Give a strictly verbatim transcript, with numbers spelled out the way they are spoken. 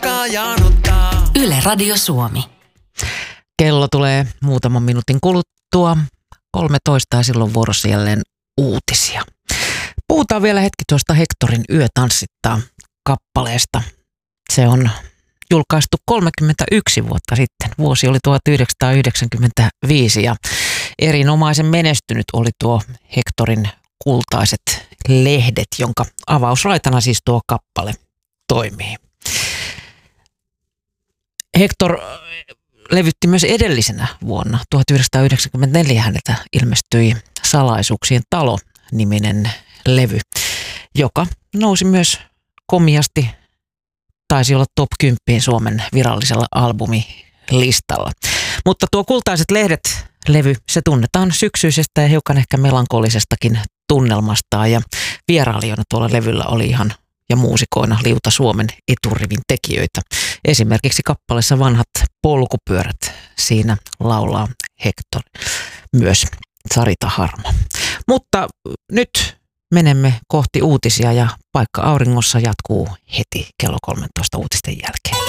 Pakkaa janottaa. Yle Radio Suomi. Kello tulee muutaman minuutin kuluttua. kolmetoista ja silloin vuorossa jälleen uutisia. Puhutaan vielä hetki tuosta Hectorin Yö tanssittaa -kappaleesta. Se on julkaistu kolmekymmentäyksi vuotta sitten. Vuosi oli tuhatyhdeksänsataayhdeksänkymmentäviisi ja erinomaisen menestynyt oli tuo Hectorin kultaiset lehdet, jonka avausraitana siis tuo kappale toimii. Hector levytti myös edellisenä vuonna tuhatyhdeksänsataayhdeksänkymmentäneljä häneltä ilmestyi Salaisuuksien talo-niminen levy, joka nousi myös komiasti, taisi olla top kymmenen Suomen virallisella albumilistalla. Mutta tuo Kultaiset lehdet-levy, se tunnetaan syksyisestä ja hiukan ehkä melankolisestakin tunnelmastaan ja vierailijana tuolla levyllä oli ihan ja muusikoina liuta Suomen eturivin tekijöitä. Esimerkiksi kappaleessa Vanhat polkupyörät, siinä laulaa Hector, myös Sarita Harmo. Mutta nyt menemme kohti uutisia ja Paikka auringossa jatkuu heti kello kolmetoista uutisten jälkeen.